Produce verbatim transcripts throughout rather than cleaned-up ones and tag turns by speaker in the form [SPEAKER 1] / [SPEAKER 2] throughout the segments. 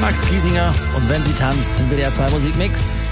[SPEAKER 1] Max Giesinger und wenn sie tanzt im W D R zwei Musikmix.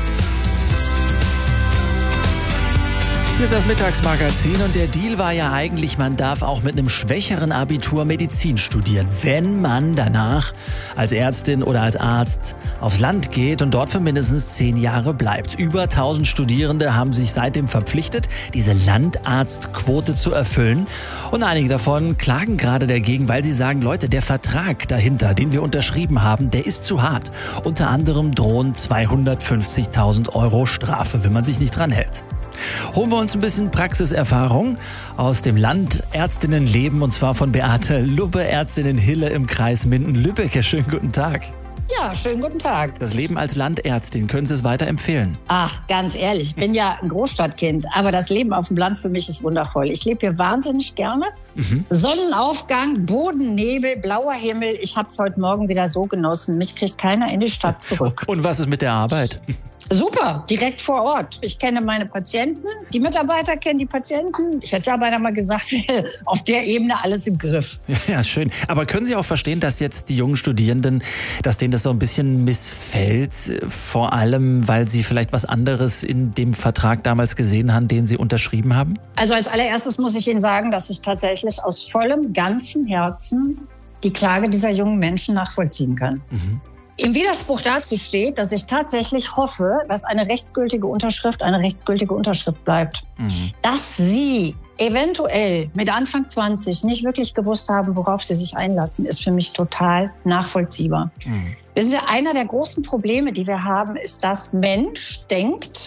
[SPEAKER 1] Hier ist das Mittagsmagazin und der Deal war ja eigentlich, man darf auch mit einem schwächeren Abitur Medizin studieren, wenn man danach als Ärztin oder als Arzt aufs Land geht und dort für mindestens zehn Jahre bleibt. Über tausend Studierende haben sich seitdem verpflichtet, diese Landarztquote zu erfüllen. Und einige davon klagen gerade dagegen, weil sie sagen, Leute, der Vertrag dahinter, den wir unterschrieben haben, der ist zu hart. Unter anderem drohen zweihundertfünfzigtausend Euro Strafe, wenn man sich nicht dran hält. Holen wir uns ein bisschen Praxiserfahrung aus dem Landärztinnenleben und zwar von Beate Lubbe, Ärztin in Hille im Kreis Minden-Lübbecke. Schönen guten Tag.
[SPEAKER 2] Ja, schönen guten Tag.
[SPEAKER 1] Das Leben als Landärztin, können Sie es weiterempfehlen?
[SPEAKER 2] Ach, ganz ehrlich, ich bin ja ein Großstadtkind, aber das Leben auf dem Land für mich ist wundervoll. Ich lebe hier wahnsinnig gerne. Mhm. Sonnenaufgang, Bodennebel, blauer Himmel. Ich habe es heute Morgen wieder so genossen. Mich kriegt keiner in die Stadt zurück.
[SPEAKER 1] Und was ist mit der Arbeit?
[SPEAKER 2] Super, direkt vor Ort. Ich kenne meine Patienten, die Mitarbeiter kennen die Patienten. Ich hätte ja beinahe mal gesagt, auf der Ebene alles im Griff.
[SPEAKER 1] Ja, schön. Aber können Sie auch verstehen, dass jetzt die jungen Studierenden, dass denen das so ein bisschen missfällt? Vor allem, weil sie vielleicht was anderes in dem Vertrag damals gesehen haben, den sie unterschrieben haben?
[SPEAKER 2] Also als allererstes muss ich Ihnen sagen, dass ich tatsächlich aus vollem, ganzem Herzen die Klage dieser jungen Menschen nachvollziehen kann. Mhm. Im Widerspruch dazu steht, dass ich tatsächlich hoffe, dass eine rechtsgültige Unterschrift eine rechtsgültige Unterschrift bleibt. Mhm. Dass Sie eventuell mit Anfang zwanzig nicht wirklich gewusst haben, worauf Sie sich einlassen, ist für mich total nachvollziehbar. Mhm. Wissen Sie, einer der großen Probleme, die wir haben, ist, dass Mensch denkt,